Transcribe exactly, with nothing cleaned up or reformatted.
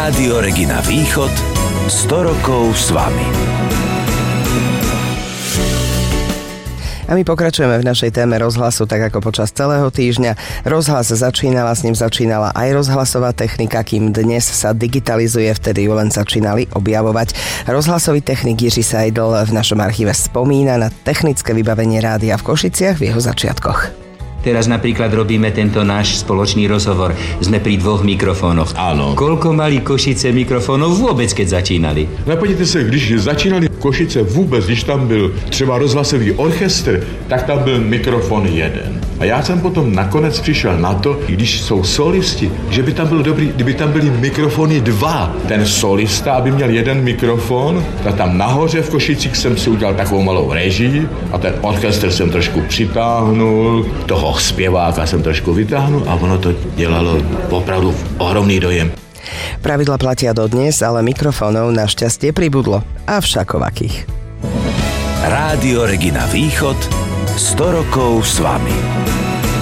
Rádio Regina Východ sto rokov s vami. A my pokračujeme v našej téme rozhlasu tak ako počas celého týždňa. Rozhlas začínala, s ním začínala aj rozhlasová technika, kým dnes sa digitalizuje, vtedy ju len začínali objavovať. Rozhlasový technik Jiří Seidl v našom archíve spomína na technické vybavenie rádia v Košiciach v jeho začiatkoch. Teraz napríklad robíme tento náš spoločný rozhovor. Sme pri dvoch mikrofónoch. Áno. Koľko mali Košice mikrofónov vůbec, keď začínali? No podívejte se, když začínali Košice vůbec, když tam byl třeba rozhlasový orchestr, tak tam byl mikrofon jeden. A já jsem potom nakonec přišel na to, když jsou solisti, že by tam bylo dobrý, kdyby tam byly mikrofony dva. Ten solista, aby měl jeden mikrofon, a tam nahoře v Košicích jsem si udělal takovou malou režii a ten orchestr jsem trošku přitáhnul, toho zpěváka jsem trošku vytáhnul a ono to dělalo opravdu ohromný dojem. Pravidla platia dodnes, ale mikrofónov našťastie pribudlo. Avšak ovakých. Rádio Regina Východ sto rokov s vami.